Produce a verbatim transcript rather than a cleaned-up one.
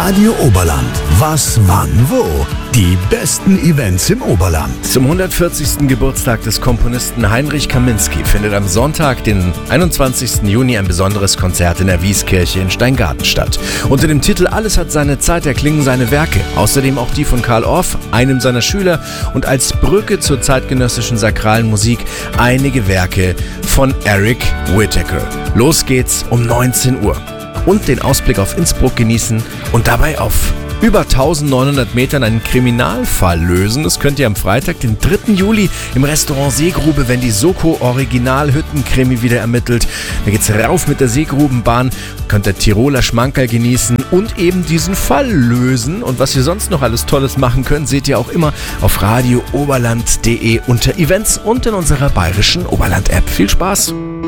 Radio Oberland. Was, wann, wo? Die besten Events im Oberland. Zum hundertvierzigsten Geburtstag des Komponisten Heinrich Kaminski findet am Sonntag, den einundzwanzigsten Juni, ein besonderes Konzert in der Wieskirche in Steingarten statt. Unter dem Titel Alles hat seine Zeit erklingen seine Werke. Außerdem auch die von Carl Orff, einem seiner Schüler, und als Brücke zur zeitgenössischen sakralen Musik einige Werke von Eric Whitacre. Los geht's um neunzehn Uhr. Und den Ausblick auf Innsbruck genießen und dabei auf über eintausendneunhundert Metern einen Kriminalfall lösen. Das könnt ihr am Freitag, den dritten Juli, im Restaurant Seegrube, wenn die Soko Original-Hütten-Krimi wieder ermittelt. Da geht's rauf mit der Seegrubenbahn, könnt ihr Tiroler Schmankerl genießen und eben diesen Fall lösen. Und was ihr sonst noch alles Tolles machen könnt, seht ihr auch immer auf radio oberland punkt de unter Events und in unserer bayerischen Oberland-App. Viel Spaß!